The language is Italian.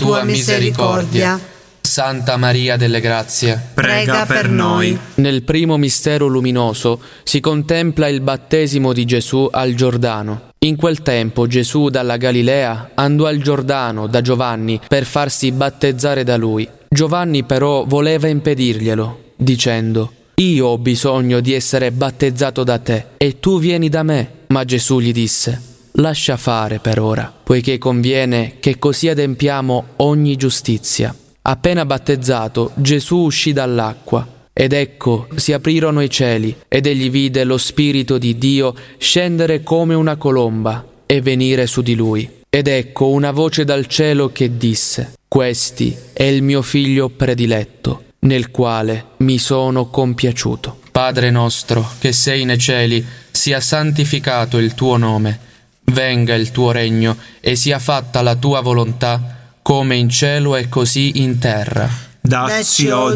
tua misericordia. Santa Maria delle Grazie, Prega per noi. Nel primo mistero luminoso si contempla il battesimo di Gesù al Giordano. In quel tempo Gesù dalla Galilea andò al Giordano da Giovanni per farsi battezzare da lui. Giovanni però voleva impedirglielo, dicendo: «Io ho bisogno di essere battezzato da te, e tu vieni da me». Ma Gesù gli disse: «Lascia fare per ora, poiché conviene che così adempiamo ogni giustizia». Appena battezzato, Gesù uscì dall'acqua, ed ecco, si aprirono i cieli, ed egli vide lo Spirito di Dio scendere come una colomba e venire su di lui. Ed ecco una voce dal cielo che disse: «Questi è il mio figlio prediletto, nel quale mi sono compiaciuto». Padre nostro, che sei nei cieli, sia santificato il tuo nome. Venga il tuo regno, e sia fatta la tua volontà, come in cielo e così in terra. Dacci oggi